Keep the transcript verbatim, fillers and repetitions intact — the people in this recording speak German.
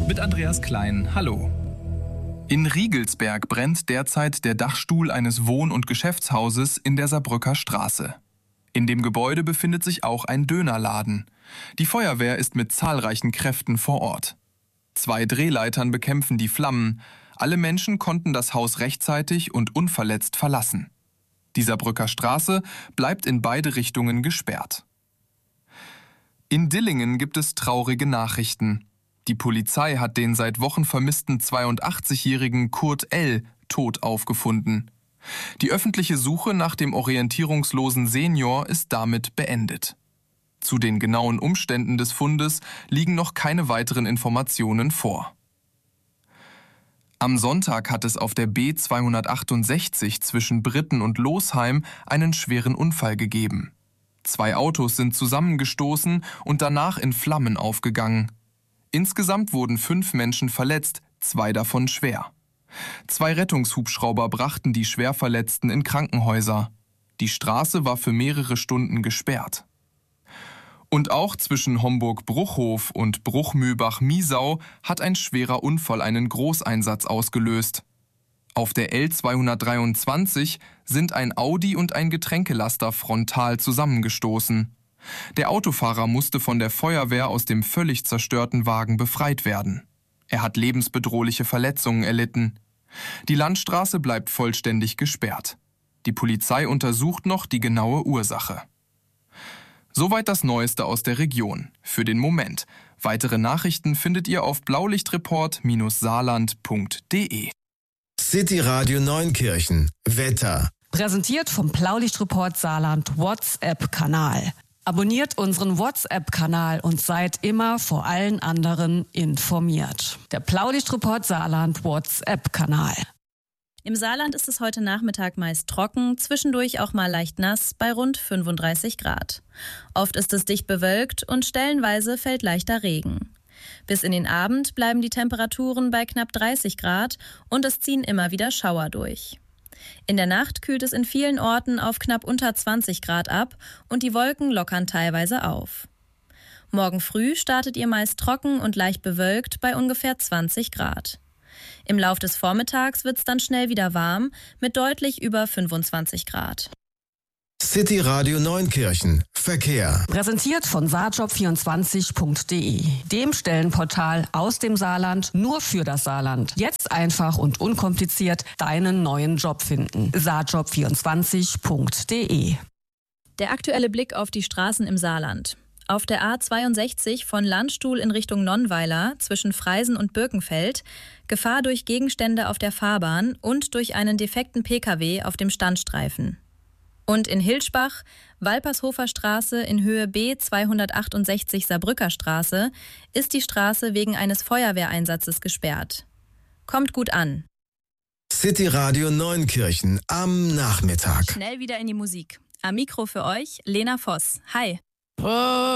Mit Andreas Klein, hallo. In Riegelsberg brennt derzeit der Dachstuhl eines Wohn- und Geschäftshauses in der Saarbrücker Straße. In dem Gebäude befindet sich auch ein Dönerladen. Die Feuerwehr ist mit zahlreichen Kräften vor Ort. Zwei Drehleitern bekämpfen die Flammen. Alle Menschen konnten das Haus rechtzeitig und unverletzt verlassen. Die Saarbrücker Straße bleibt in beide Richtungen gesperrt. In Dillingen gibt es traurige Nachrichten. Die Polizei hat den seit Wochen vermissten zweiundachtzigjährigen Kurt L. tot aufgefunden. Die öffentliche Suche nach dem orientierungslosen Senior ist damit beendet. Zu den genauen Umständen des Fundes liegen noch keine weiteren Informationen vor. Am Sonntag hat es auf der B zweihundertachtundsechzig zwischen Britten und Losheim einen schweren Unfall gegeben. Zwei Autos sind zusammengestoßen und danach in Flammen aufgegangen. Insgesamt wurden fünf Menschen verletzt, zwei davon schwer. Zwei Rettungshubschrauber brachten die Schwerverletzten in Krankenhäuser. Die Straße war für mehrere Stunden gesperrt. Und auch zwischen Homburg-Bruchhof und Bruchmühlbach-Miesau hat ein schwerer Unfall einen Großeinsatz ausgelöst. Auf der L zweihundertdreiundzwanzig sind ein Audi und ein Getränkelaster frontal zusammengestoßen. Der Autofahrer musste von der Feuerwehr aus dem völlig zerstörten Wagen befreit werden. Er hat lebensbedrohliche Verletzungen erlitten. Die Landstraße bleibt vollständig gesperrt. Die Polizei untersucht noch die genaue Ursache. Soweit das Neueste aus der Region. Für den Moment. Weitere Nachrichten findet ihr auf blaulichtreport saarland punkt de. City Radio Neunkirchen. Wetter. Präsentiert vom Blaulichtreport Saarland WhatsApp-Kanal. Abonniert unseren WhatsApp-Kanal und seid immer vor allen anderen informiert. Der Blaulichtreport Saarland WhatsApp-Kanal. Im Saarland ist es heute Nachmittag meist trocken, zwischendurch auch mal leicht nass bei rund fünfunddreißig Grad. Oft ist es dicht bewölkt und stellenweise fällt leichter Regen. Bis in den Abend bleiben die Temperaturen bei knapp dreißig Grad und es ziehen immer wieder Schauer durch. In der Nacht kühlt es in vielen Orten auf knapp unter zwanzig Grad ab und die Wolken lockern teilweise auf. Morgen früh startet ihr meist trocken und leicht bewölkt bei ungefähr zwanzig Grad. Im Lauf des Vormittags wird es dann schnell wieder warm mit deutlich über fünfundzwanzig Grad. City Radio Neunkirchen. Verkehr. Präsentiert von saarjob vierundzwanzig punkt de, dem Stellenportal aus dem Saarland nur für das Saarland. Jetzt einfach und unkompliziert deinen neuen Job finden. saarjob vierundzwanzig punkt de. Der aktuelle Blick auf die Straßen im Saarland. Auf der A zweiundsechzig von Landstuhl in Richtung Nonnweiler zwischen Freisen und Birkenfeld Gefahr durch Gegenstände auf der Fahrbahn und durch einen defekten Pkw auf dem Standstreifen. Und in Hilschbach, Walpershofer Straße in Höhe B zweihundertachtundsechzig Saarbrücker Straße, ist die Straße wegen eines Feuerwehreinsatzes gesperrt. Kommt gut an. City Radio Neunkirchen am Nachmittag. Schnell wieder in die Musik. Am Mikro für euch Lena Voss. Hi.